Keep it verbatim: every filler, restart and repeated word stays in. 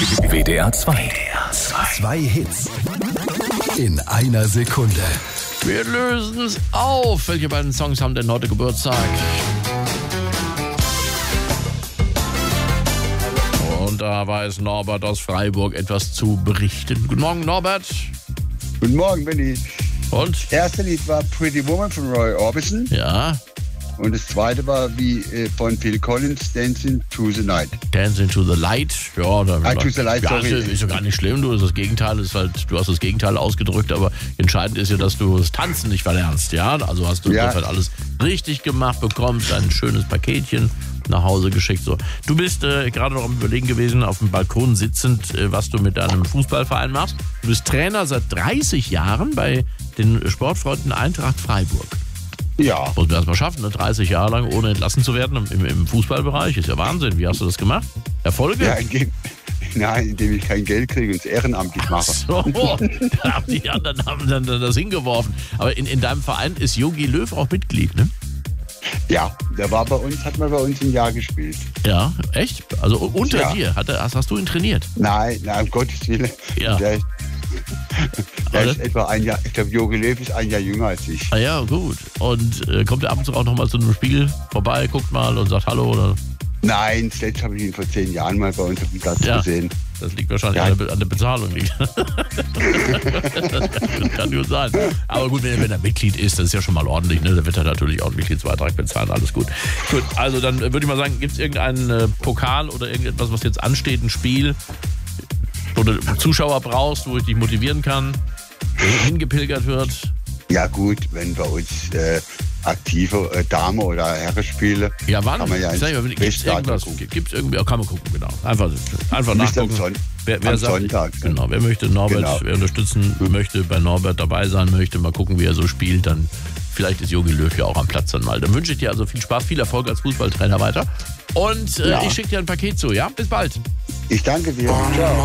W D R zwei. Zwei Hits in einer Sekunde. Wir lösen es auf. Welche beiden Songs haben denn heute Geburtstag? Und da weiß Norbert aus Freiburg etwas zu berichten. Guten Morgen, Norbert. Guten Morgen, Benny. Und? Das erste Lied war Pretty Woman von Roy Orbison. Ja. Und das zweite war wie äh, von Phil Collins, Dancing to the Night. Dancing to the Light. Ja, da, Ah, to the Light, ja, sorry. ist, ist ja gar nicht schlimm. Du, das Gegenteil ist halt, du hast das Gegenteil ausgedrückt, aber entscheidend ist ja, dass du das Tanzen nicht verlernst. Ja, also hast du Ja. insofern alles richtig gemacht, bekommst ein schönes Paketchen nach Hause geschickt. So, du bist äh, gerade noch am Überlegen gewesen, auf dem Balkon sitzend, äh, was du mit deinem Fußballverein machst. Du bist Trainer seit dreißig Jahren bei den Sportfreunden Eintracht Freiburg. Ja, Muss man erst mal schaffen, ne? dreißig Jahre lang ohne entlassen zu werden im, im Fußballbereich. Ist ja Wahnsinn. Wie hast du das gemacht? Erfolge? ja indem, nein, indem ich kein Geld kriege und es ehrenamtlich mache. So, da haben die anderen haben dann das hingeworfen. Aber in, in deinem Verein ist Jogi Löw auch Mitglied, ne? Ja, der war bei uns, hat mal bei uns ein Jahr gespielt. Ja, echt? Also unter Ja. dir? Hat er, hast, hast du ihn trainiert? Nein, nein, um Gottes Willen. Ja. Der, der Aber ist etwa ein Jahr, ich glaube, Jogi Löw ist ein Jahr jünger als ich. Ah ja, gut. Und äh, kommt er ab und zu auch noch mal zu einem Spiel vorbei, guckt mal und sagt Hallo? Oder? Nein, zuletzt habe ich ihn vor zehn Jahren mal bei uns auf dem Platz Ja. gesehen. Das liegt wahrscheinlich Ja. an, der, an der Bezahlung. Liegt. Das kann gut sein. Aber gut, wenn, wenn er Mitglied ist, das ist ja schon mal ordentlich. Ne? Da wird er natürlich auch einen Mitgliedsbeitrag bezahlen. Alles gut. Gut, also dann würde ich mal sagen, gibt es irgendeinen äh, Pokal oder irgendetwas, was jetzt ansteht, ein Spiel, wo du Zuschauer brauchst, wo ich dich motivieren kann, wo hingepilgert wird? Ja gut, wenn bei uns äh, aktive äh, Dame- oder Herrenspiele, Ja, wann? kann man ja ins Sag mal, gibt's Weststadion irgendwas? gucken. Gibt's irgendwie? Oh, kann man gucken, genau. Einfach, einfach Nicht am nachgucken. Sonn- Wer, wer am sagt, Sonntag. Genau, wer möchte Norbert Genau. wer unterstützen möchte, bei Norbert dabei sein möchte, mal gucken, wie er so spielt, dann vielleicht ist Jogi Löw ja auch am Platz dann mal. Dann wünsche ich dir also viel Spaß, viel Erfolg als Fußballtrainer weiter. Und äh, Ja. ich schicke dir ein Paket zu, ja? Bis bald. Ich danke dir. Ciao.